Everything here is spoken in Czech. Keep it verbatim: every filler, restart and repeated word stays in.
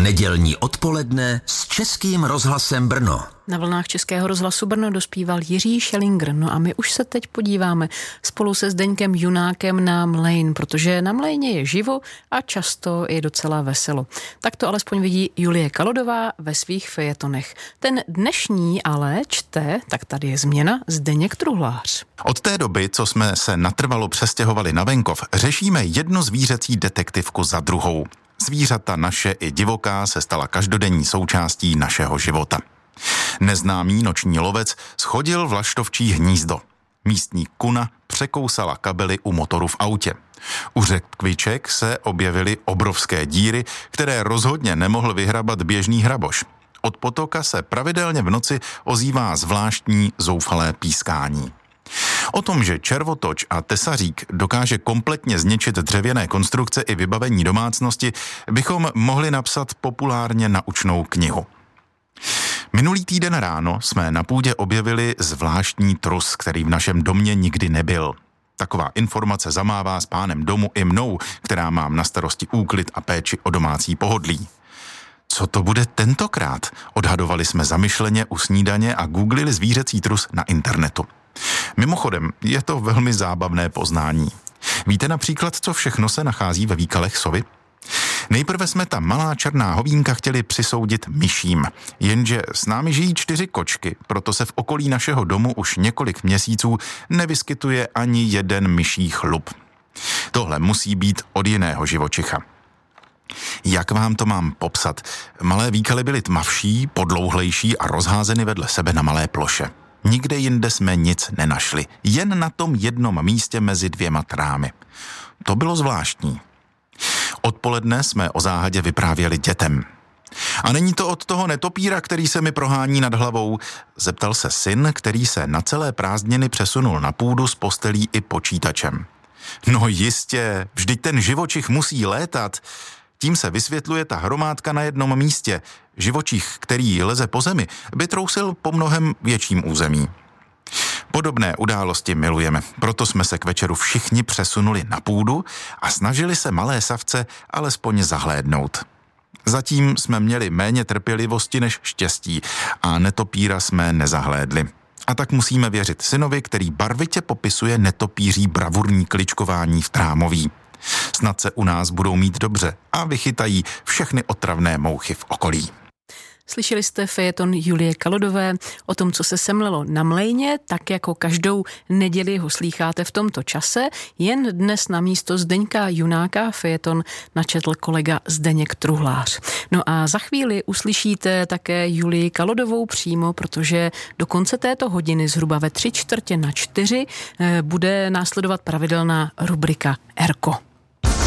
Nedělní odpoledne s Českým rozhlasem Brno. Na vlnách Českého rozhlasu Brno dospíval Jiří Šelinger. No a my už se teď podíváme spolu se Zdeňkem Junákem na Mlejn, protože na Mlejně je živo a často je docela veselo. Tak to alespoň vidí Julie Kalodová ve svých fejetonech. Ten dnešní ale čte, tak tady je změna, Zdeněk Truhlář. Od té doby, co jsme se natrvalo přestěhovali na venkov, řešíme jednu zvířecí detektivku za druhou. Zvířata naše i divoká se stala každodenní součástí našeho života. Neznámý noční lovec schodil vlaštovčí hnízdo. Místní kuna překousala kabely u motoru v autě. U řekviček se objevily obrovské díry, které rozhodně nemohl vyhrabat běžný hraboš. Od potoka se pravidelně v noci ozývá zvláštní zoufalé pískání. O tom, že červotoč a tesařík dokáže kompletně zničit dřevěné konstrukce i vybavení domácnosti, bychom mohli napsat populárně naučnou knihu. Minulý týden ráno jsme na půdě objevili zvláštní trus, který v našem domě nikdy nebyl. Taková informace zamává s pánem domu i mnou, která mám na starosti úklid a péči o domácí pohodlí. Co to bude tentokrát? Odhadovali jsme zamyšleně u snídaně a googlili zvířecí trus na internetu. Mimochodem, je to velmi zábavné poznání. Víte například, co všechno se nachází ve výkalech sovy? Nejprve jsme ta malá černá hovínka chtěli přisoudit myším, jenže s námi žijí čtyři kočky, proto se v okolí našeho domu už několik měsíců nevyskytuje ani jeden myší chlup. Tohle musí být od jiného živočicha. Jak vám to mám popsat? Malé výkaly byly tmavší, podlouhlejší a rozházeny vedle sebe na malé ploše. Nikde jinde jsme nic nenašli, jen na tom jednom místě mezi dvěma trámy. To bylo zvláštní. Odpoledne jsme o záhadě vyprávěli dětem. A není to od toho netopíra, který se mi prohání nad hlavou, zeptal se syn, který se na celé prázdniny přesunul na půdu s postelí i počítačem. No jistě, vždyť ten živočich musí létat. Tím se vysvětluje ta hromádka na jednom místě. Živočich, který leze po zemi, by trousil po mnohem větším území. Podobné události milujeme, proto jsme se k večeru všichni přesunuli na půdu a snažili se malé savce alespoň zahlédnout. Zatím jsme měli méně trpělivosti než štěstí a netopíra jsme nezahlédli. A tak musíme věřit synovi, který barvitě popisuje netopíří bravurní kličkování v Trámoví. Snad se u nás budou mít dobře a vychytají všechny otravné mouchy v okolí. Slyšeli jste fejeton Julie Kalodové o tom, co se semlelo na Mlejně, tak jako každou neděli ho slýcháte v tomto čase, jen dnes na místo Zdeňka Junáka fejeton načetl kolega Zdeněk Truhlář. No a za chvíli uslyšíte také Julii Kalodovou přímo, protože do konce této hodiny zhruba ve tři čtvrtě na čtyři bude následovat pravidelná rubrika Erko.